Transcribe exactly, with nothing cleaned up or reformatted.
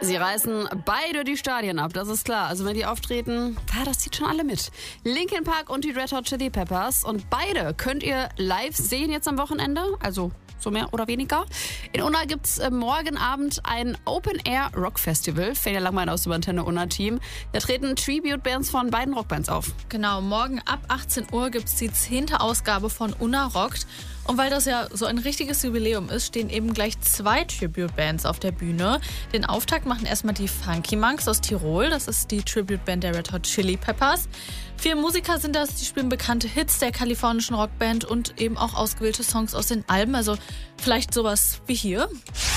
Sie reißen beide die Stadien ab, das ist klar. Also wenn die auftreten, ja, das zieht schon alle mit. Linkin Park und die Red Hot Chili Peppers. Und beide könnt ihr live sehen jetzt am Wochenende. Also so mehr oder weniger. In Unna gibt es äh, morgen Abend ein Open-Air-Rock-Festival. Fährt Langbein aus dem Antenne Unna-Team. Da treten Tribute-Bands von beiden Rockbands auf. Genau, morgen ab achtzehn Uhr gibt es die zehnte Ausgabe von Unna Rockt. Und weil das ja so ein richtiges Jubiläum ist, stehen eben gleich zwei Tribute-Bands auf der Bühne. Den Auftakt machen erstmal die Funky Monks aus Tirol. Das ist die Tribute-Band der Red Hot Chili Peppers. Vier Musiker sind das, die spielen bekannte Hits der kalifornischen Rockband und eben auch ausgewählte Songs aus den Alben. Also vielleicht sowas wie hier.